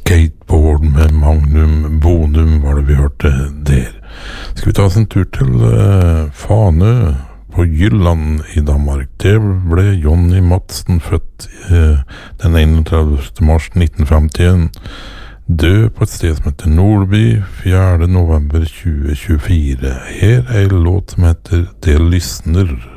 Skateboard med Magnum Bonum var det vi hørte der. Skal vi ta oss en tur til Fanø på Jylland i Danmark. Der ble Johnny Madsen født den 31. mars 1951, død på et sted som heter Nordby 4. november 2024. Her er en låt som heter Det lysner.